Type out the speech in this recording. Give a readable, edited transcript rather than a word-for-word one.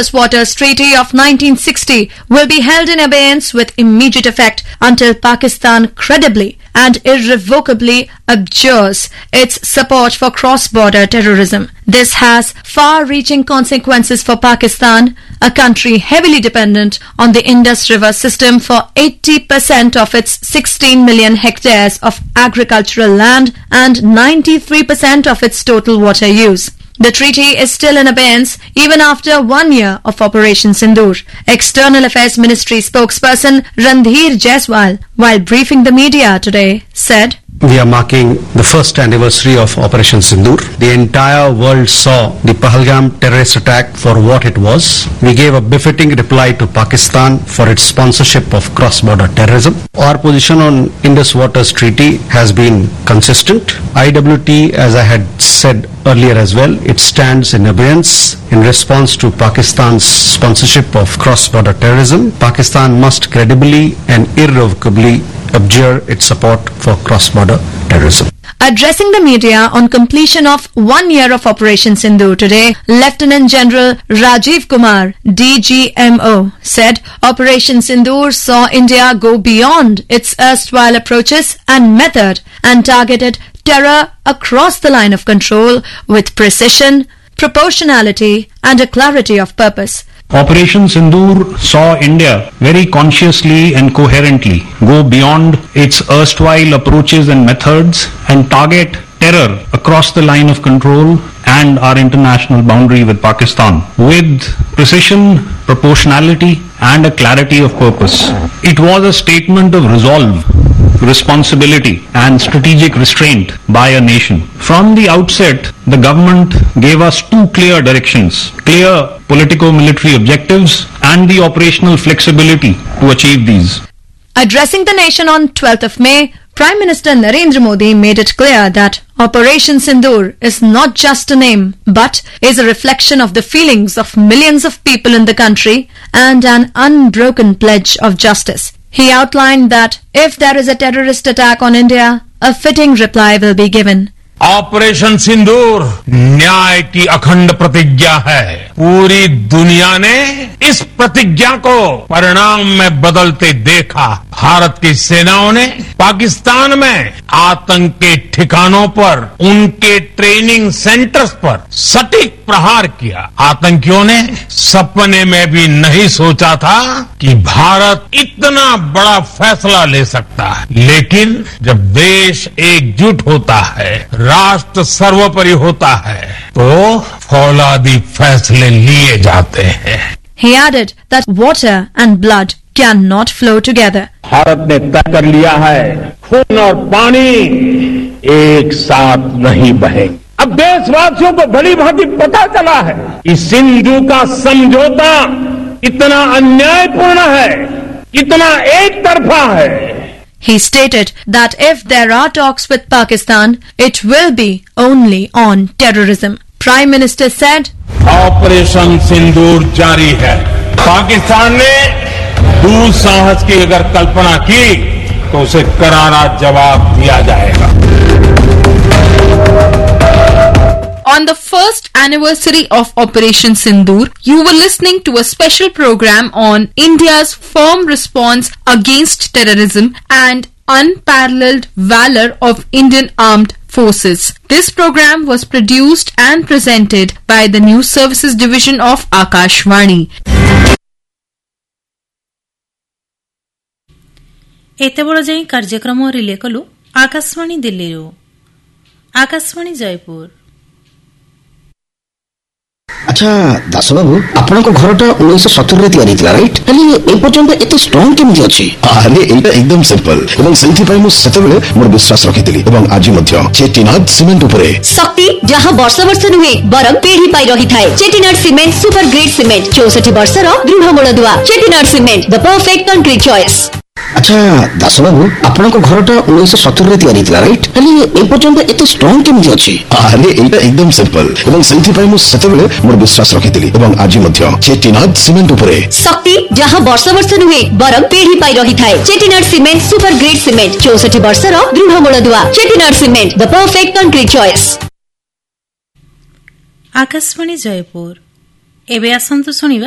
Indus Waters Treaty of 1960 will be held in abeyance with immediate effect until Pakistan credibly and irrevocably abjures its support for cross-border terrorism. This has far-reaching consequences for Pakistan, a country heavily dependent on the Indus River system for 80% of its 16 million hectares of agricultural land and 93% of its total water use. The treaty is still in abeyance even after 1 year of Operation Sindoor. External Affairs Ministry spokesperson Randhir Jaiswal, while briefing the media today, said, "We are marking the first anniversary of Operation Sindoor. The entire world saw the Pahalgam terrorist attack for what it was. We gave a befitting reply to Pakistan for its sponsorship of cross-border terrorism. Our position on Indus Waters Treaty has been consistent. IWT, as I had said earlier as well, it stands in abeyance in response to Pakistan's sponsorship of cross-border terrorism. Pakistan must credibly and irrevocably abjure its support for cross-border terrorism." Addressing the media on completion of 1 year of Operation Sindoor today, Lieutenant General Rajiv Kumar, DGMO, said Operation Sindoor saw India go beyond its erstwhile approaches and method and targeted terror across the line of control with precision, proportionality and a clarity of purpose. Operation Sindoor saw India very consciously and coherently go beyond its erstwhile approaches and methods and target terror across the line of control and our international boundary with Pakistan with precision, proportionality and a clarity of purpose. It was a statement of resolve, responsibility and strategic restraint by a nation. From the outset, the government gave us two clear directions, clear politico-military objectives and the operational flexibility to achieve these. Addressing the nation on 12th of May, Prime Minister Narendra Modi made it clear that Operation Sindoor is not just a name, but is a reflection of the feelings of millions of people in the country and an unbroken pledge of justice. He outlined that if there is a terrorist attack on India, a fitting reply will be given. Operation सिंदूर न्याय की अखंड प्रतिज्ञा है। पूरी दुनिया ने इस प्रतिज्ञा को परिणाम में बदलते देखा। भारत की सेनाओं ने पाकिस्तान में आतंक के ठिकानों पर, उनके ट्रेनिंग सेंटर्स पर सटीक प्रहार किया। आतंकियों ने सपने में भी नहीं सोचा था कि भारत इतना बड़ा फैसला ले सकता है। लेकिन जब देश एकजुट होता है, राष्ट्र सर्वोपरि होता है, तो फौलादी फैसले लिए जाते हैं। He added that water and blood cannot flow together. Bharat ने तय कर लिया है, खून और पानी एक साथ नहीं बहेंगे। अब देशवासियों को भली भांति पता चला है कि सिंधु का समझौता इतना अन्यायपूर्ण है, इतना एक तरफा है। He stated that if there are talks with Pakistan, it will be only on terrorism. Prime Minister said, operation सिंदूर जारी है। पाकिस्तान ने दुस्साहस की अगर कल्पना की तो उसे करारा जवाब दिया जाएगा। On the first anniversary of Operation Sindoor, you were listening to a special program on India's firm response against terrorism and unparalleled valor of Indian armed forces. This program was produced and presented by the News Services Division of Akashvani. एते बड़ जाई कार्यक्रम relay कलु आकाशवाणी दिल्ली रो आकाशवाणी जयपुर। अच्छा दास बाबू आपन को घरटा 1970 रे तयारी थिला राइट खाली ए पर्यंत एते स्ट्रांग केमि अछि? अरे एटा एकदम सिंपल एवं सेंथि पय मु सेतेबेले मोर विश्वास रखिथिली एवं आज मध्य चेटीनाथ सीमेंट उपरे शक्ति जहां वर्ष वर्ष नुहे बरम पीढ़ी पाई रही थाए। चेटीनाथ सीमेंट सुपर ग्रेड सीमेंट 64 वर्ष रो दृढ़ मूलदुआ। चेटीनाथ cement the perfect concrete choice. अच्छा दास बाबू आपन को घरटा 1970 रे तयारी थिला राइट खाली ए पर्यंत एते स्ट्रांग केमि अछि? अरे एटा एकदम सिंपल एवं सेंथि पय मु सेतेबेले मोर विश्वास रखिथिली एवं आज मध्य चेटीनाथ सीमेंट उपरे शक्ति जहां वर्ष वर्ष नुहे बरम पीढ़ी पाई रही थाए। चेटीनाथ सीमेंट सुपर ग्रेड सीमेंट 64 वर्ष रो दृढ़ मूलदुआ। चेटीनाथ cement the perfect concrete choice. Akashvani Jaipur एबे आसंतु सुनिबा